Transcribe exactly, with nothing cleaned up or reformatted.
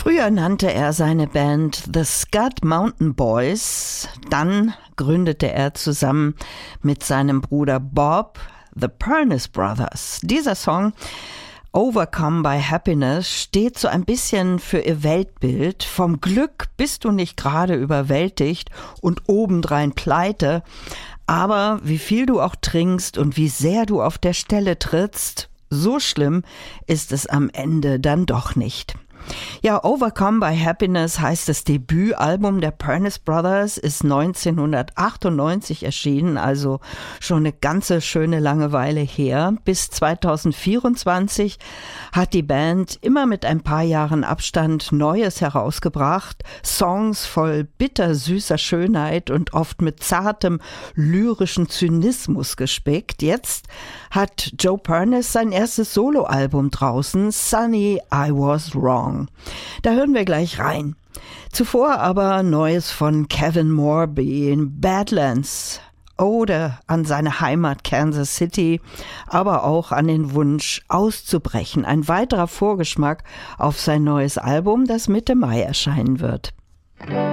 Früher nannte er seine Band The Scud Mountain Boys. Dann gründete er zusammen mit seinem Bruder Bob The Pernice Brothers. Dieser Song Overcome by Happiness steht so ein bisschen für ihr Weltbild. Vom Glück bist du nicht gerade überwältigt und obendrein pleite, aber wie viel du auch trinkst und wie sehr du auf der Stelle trittst, so schlimm ist es am Ende dann doch nicht. Ja, Overcome by Happiness heißt das Debütalbum der Pernice Brothers, ist neunzehnhundertachtundneunzig erschienen, also schon eine ganze schöne lange Weile her. Bis zweitausendvierundzwanzig hat die Band immer mit ein paar Jahren Abstand Neues herausgebracht, Songs voll bittersüßer Schönheit und oft mit zartem lyrischen Zynismus gespickt. Jetzt hat Joe Pernice sein erstes Soloalbum draußen, Sunny, I Was Wrong. Da hören wir gleich rein. Zuvor aber Neues von Kevin Morby in Badlands. Ode an seine Heimat Kansas City, aber auch an den Wunsch auszubrechen. Ein weiterer Vorgeschmack auf sein neues Album, das Mitte Mai erscheinen wird.